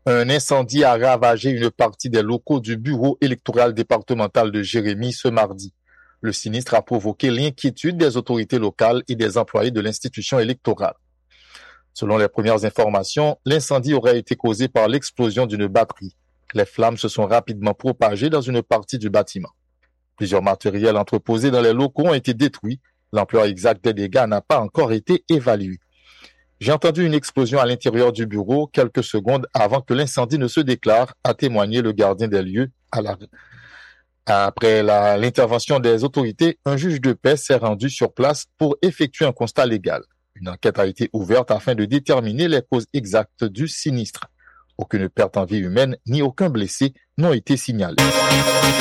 Un incendie a ravagé une partie des locaux du bureau électoral départemental de Jérémie ce mardi. Le sinistre a provoqué l'inquiétude des autorités locales et des employés de l'institution électorale. Selon les premières informations, l'incendie aurait été causé par l'explosion d'une batterie. Les flammes se sont rapidement propagées dans une partie du bâtiment. Plusieurs matériels entreposés dans les locaux ont été détruits. L'ampleur exacte des dégâts n'a pas encore été évaluée. J'ai entendu une explosion à l'intérieur du bureau quelques secondes avant que l'incendie ne se déclare, a témoigné le gardien des lieux. Après l'intervention des autorités, un juge de paix s'est rendu sur place pour effectuer un constat légal. Une enquête a été ouverte afin de déterminer les causes exactes du sinistre. Aucune perte en vie humaine ni aucun blessé n'ont été signalés.